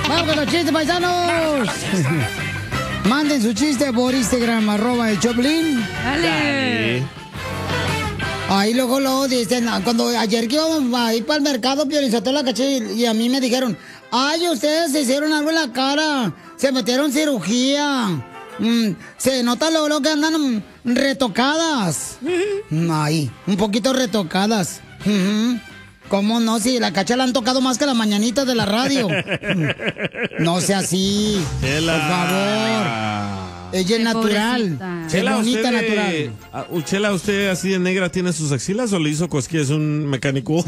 ¡Vamos con los chistes, paisanos! Manden su chiste por Instagram, @el Choplin. Dale. Ahí luego dicen, cuando ayer que íbamos a ir para el mercado, Piolizotelo, la caché, y a mí me dijeron, ay, ustedes se hicieron algo en la cara, se metieron cirugía, se nota luego que andan retocadas. Ay, un poquito retocadas. ¿Cómo no? Si la Cacha la han tocado más que las mañanitas de la radio. No sea así, Chela. por favor. Ella es natural. Chela, bonita, usted, natural. Chela, ¿usted así de negra tiene sus axilas o le hizo cosquillas un mecánico?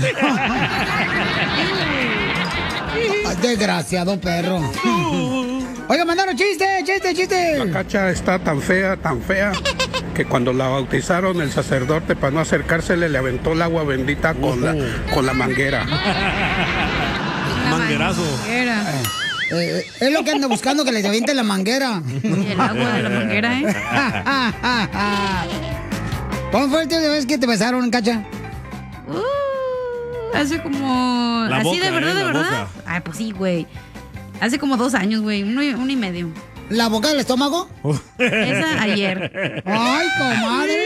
Desgraciado perro. Oiga, mandaron chiste. La Cacha está tan fea, que cuando la bautizaron el sacerdote, para no acercársele, le aventó el agua bendita con la manguera. Manguerazo. Es lo que ando buscando, que les aviente la manguera. El agua de la manguera, ¿eh? ¿Cómo fue el tío de vez que te besaron, Cacha? Hace como... La ¿Así boca, de verdad, de la verdad? boca. Ay, pues sí, güey. Hace como 2 años, güey. Uno y medio. ¿La boca del estómago? Esa ayer. ¡Ay, comadre!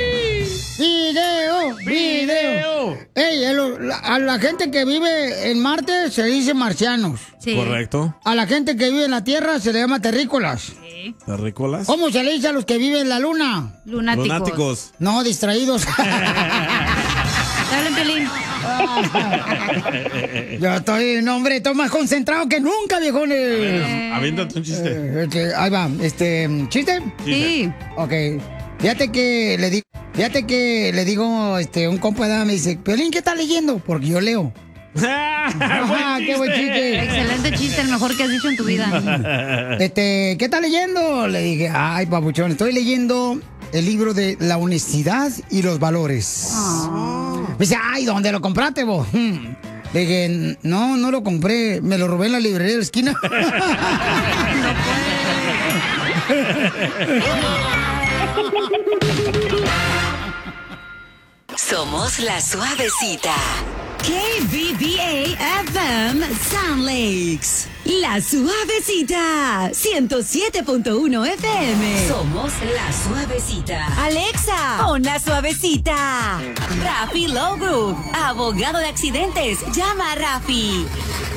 ¡Video! Ey, a la gente que vive en Marte se le dice marcianos. Sí. Correcto. A la gente que vive en la Tierra se le llama terrícolas. Sí. ¿Terrícolas? ¿Cómo se le dice a los que viven en la Luna? Lunáticos. No, distraídos. Dale, Pelín. Yo estoy, no, hombre, estoy más concentrado que nunca, viejones. Aviéntate un chiste. Ahí va, ¿chiste? Sí. Ok. Fíjate que le digo, un compa de me dice, Piolín, ¿qué estás leyendo? Porque yo leo. ¡Qué buen chiste! Excelente chiste, el mejor que has dicho en tu vida. ¿Qué estás leyendo? Le dije, ay, papuchón, estoy leyendo el libro de La honestidad y los valores. Me dice, ay, ¿dónde lo compraste vos? Le dije, no lo compré, me lo robé en la librería de la esquina. Somos la suavecita. KBBA FM Sound Lakes. La suavecita. 107.1 FM. Somos la suavecita. Alexa, pon la suavecita. Rafi Low Group, abogado de accidentes. Llama a Rafi.